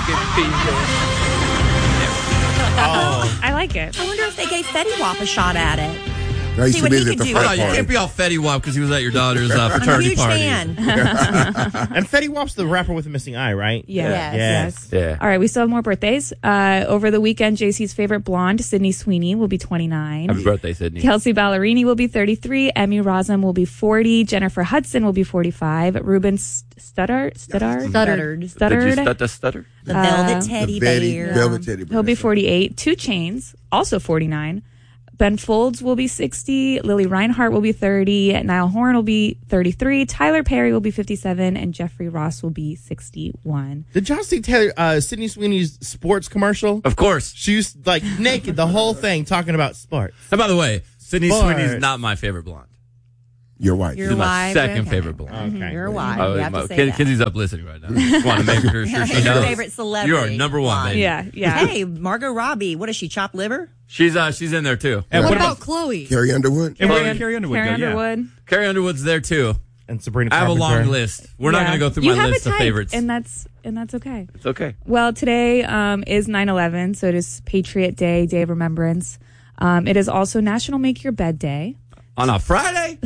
I like it. I wonder if they gave Fetty Wap a shot at it. I used See to what be he at can the do. frat Hold on, you party. can't be all Fetty Wap because he was at your daughter's I'm a fraternity huge party. fan. And Fetty Wap's the rapper with the missing eye, right? Yes. Yeah. All right, we still have more birthdays. Over the weekend, JC's favorite blonde, Sydney Sweeney, will be 29. Happy birthday, Sydney. Kelsey Ballerini will be 33. Emmy Rossum will be 40. Jennifer Hudson will be 45. Ruben Studdard. Did you stutter? The Velvet Teddy Bear. Velvet Teddy Bear. He'll be 48. 2 Chainz, also 49. Ben Folds will be 60. Lily Reinhart will be 30. Niall Horan will be 33. Tyler Perry will be 57. And Jeffrey Ross will be 61. Did y'all see Sydney Sweeney's sports commercial? Of course. She was like naked the whole thing talking about sports. And by the way, Sydney But- Sweeney's not my favorite blonde. Your wife. Your She's my wife, second okay. favorite blonde. Okay. You're wife. Oh, You have to say that. Kenzie's up listening right now. Just want to make sure she Your knows. favorite celebrity. You are number one, baby. Yeah. Hey, Margot Robbie. What is she, chopped liver? She's in there too. And What about Chloe? Carrie Underwood. And Carrie Underwood. Carrie yeah. Underwood. Carrie Underwood's there too. And Sabrina I have a Carpenter. long list. We're not Yeah. going to go through You my have list a of type, favorites. and that's okay. It's okay. Well, today is 9/11, so it is Patriot Day, Day of Remembrance. It is also National Make Your Bed Day, On a Friday?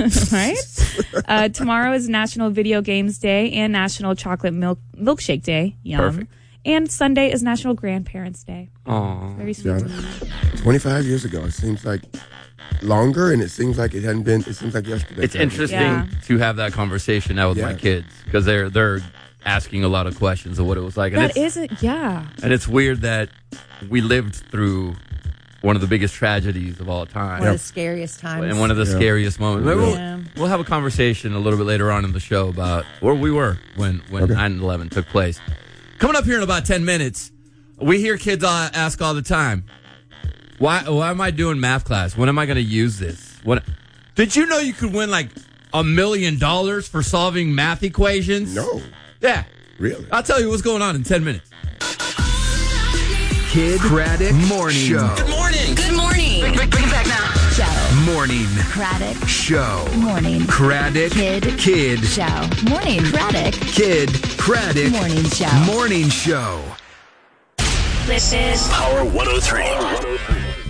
right? Tomorrow is National Video Games Day and National Chocolate Milkshake Day. Yum. Perfect. And Sunday is National Grandparents Day. Aw. Very sweet. Yeah. 25 years ago. It seems like longer, and it seems like it hadn't been. It seems like yesterday. It's interesting Yeah. to have that conversation now with my Yeah. kids because they're asking a lot of questions of what it was like. That isn't, yeah. And it's weird that we lived through one of the biggest tragedies of all time. One of the scariest times. And one of the scariest moments. Maybe Yeah. we'll have a conversation a little bit later on in the show about where we were when Okay. 9/11 took place. Coming up here in about 10 minutes, we hear kids ask all the time, why am I doing math class? When am I going to use this? Did you know you could win like $1 million for solving math equations? No, Yeah. really. I'll tell you what's going on in 10 minutes. Kid Craddock Morning Show. Good morning. Good morning. Bring it back now. Show. Morning Craddock. Show. Morning. Craddock Kid. Show. Morning. Craddock. Kid Craddock Morning Show. Morning Show. This is Power 103.